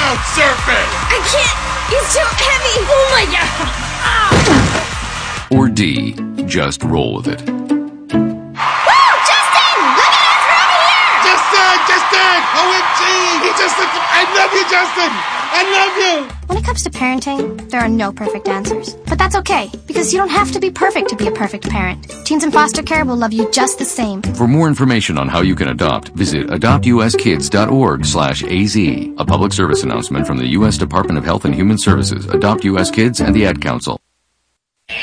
Couch surfing! I can't! He's too heavy! Oh my god! Or D, just roll with it. Woo! Justin! Look at us! We're over here! Justin! OMG! He just looked at... I love you, Justin! I love you! When it comes to parenting, there are no perfect answers. But that's okay, because you don't have to be perfect to be a perfect parent. Teens in foster care will love you just the same. For more information on how you can adopt, visit adoptuskids.org/AZ. A public service announcement from the U.S. Department of Health and Human Services, Adopt U.S. Kids, and the Ad Council.